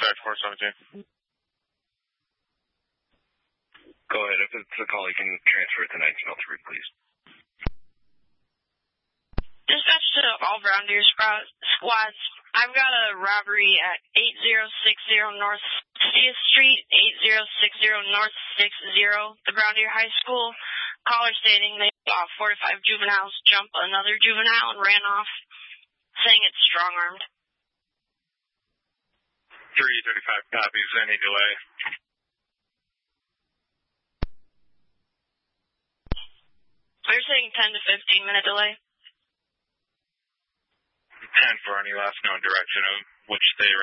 dispatch 417. Go ahead. If it's a call, you can transfer it to 1903, please. Dispatch to all Brown Deer squads. I've got a robbery at 8060 North 60th Street, 8060 North 60, the Brown Deer High School. Caller stating they saw 4 to 5 juveniles jump another juvenile and ran off, saying it's strong-armed. 335 copies. Any delay? We're saying 10 to 15 minute delay. 10 for any last known direction of which they